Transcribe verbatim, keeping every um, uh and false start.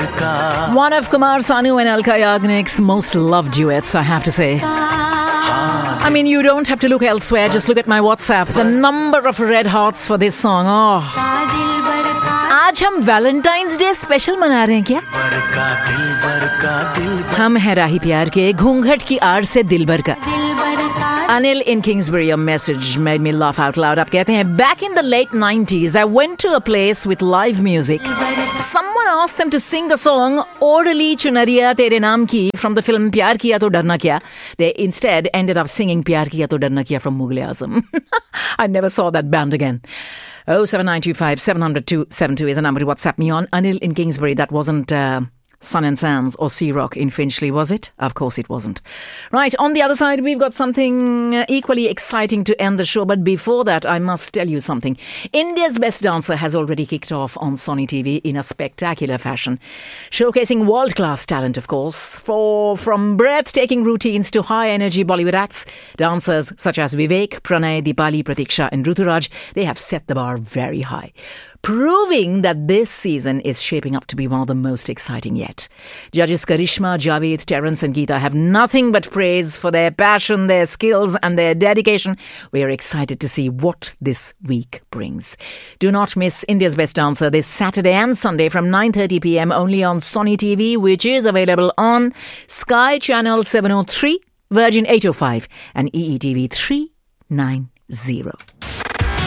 One of Kumar Sanu and Alka Yagnik's most loved duets, I have to say. I mean, you don't have to look elsewhere. Just look at my WhatsApp. The number of red hearts for this song. Oh. आज हम Valentine's day special मना रहे हैं क्या? हम हैं राही प्यार के घूंघट की आड़ से दिलबर का. Anil in Kingsbury, a message made me laugh out loud. आप कहते हैं, back in the late nineties, I went to a place with live music. Someone asked them to sing the song Orderly Chunariya Tere Naam Ki from the film Pyar Kiya To Darna Kya. They instead ended up singing Pyar Kiya To Darna Kya from Mughal Azam. I never saw that band again. oh seven nine two five seven zero zero two seven two is the number to WhatsApp me on. Anil in Kingsbury, that wasn't uh, Sun and Sands or Sea Rock in Finchley, was it? Of course it wasn't. Right, on the other side, we've got something equally exciting to end the show. But before that, I must tell you something. India's Best Dancer has already kicked off on Sony T V in a spectacular fashion, showcasing world-class talent, of course. For From breathtaking routines to high-energy Bollywood acts, dancers such as Vivek, Pranay, Deepali, Pratiksha and Ruturaj, they have set the bar very high, proving that this season is shaping up to be one of the most exciting yet. Judges Karishma, Javed, Terence and Geeta have nothing but praise for their passion, their skills and their dedication. We are excited to see what this week brings. Do not miss India's Best Dancer this Saturday and Sunday from nine thirty p.m. only on Sony T V, which is available on Sky Channel seven oh three, Virgin eight oh five and E E T V three ninety.